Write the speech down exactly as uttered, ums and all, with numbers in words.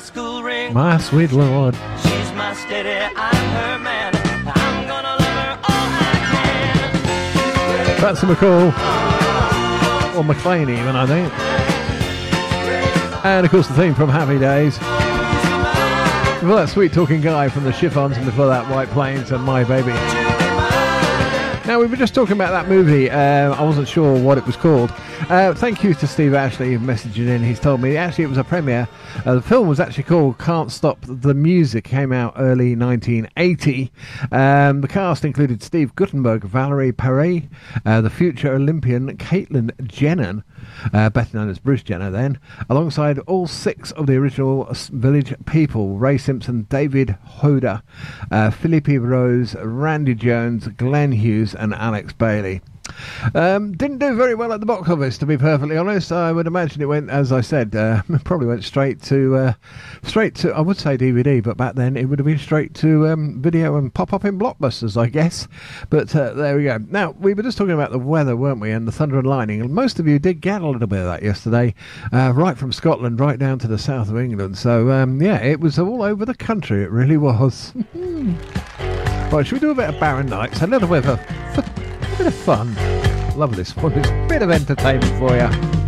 school ring. My sweet Lord. She's my steady, I'm her man. I'm gonna love her all I can. That's a McCall. Or McLean even, I think. And of course the theme from Happy Days. Before that, Sweet Talking Guy from the Chiffons, and before that, White Plains and My Baby. Now, we were just talking about that movie. Uh, I wasn't sure what it was called. Uh, thank you to Steve Ashley messaging in. He's told me actually it was a premiere. Uh, the film was actually called Can't Stop the Music. Came out early nineteen eighty. Um, the cast included Steve Guttenberg, Valerie Perret, uh, the future Olympian Caitlyn Jenner, uh, better known as Bruce Jenner then, alongside all six of the original Village People: Ray Simpson, David Hoda, uh, Philippi Rose, Randy Jones, Glenn Hughes and Alex Bailey. Um, didn't do very well at the box office, to be perfectly honest. I would imagine it went, as I said, uh, probably went straight to, uh, straight to, I would say D V D, but back then it would have been straight to um, video and pop up in Blockbusters, I guess. But uh, there we go. Now, we were just talking about the weather, weren't we, and the thunder and lightning, and most of you did get a little bit of that yesterday, uh, right from Scotland right down to the south of England. So, um, yeah, it was all over the country, it really was. Right, should we do a bit of Barron Nights? A little bit of a, a bit of fun. Love this one. It's a bit of entertainment for you.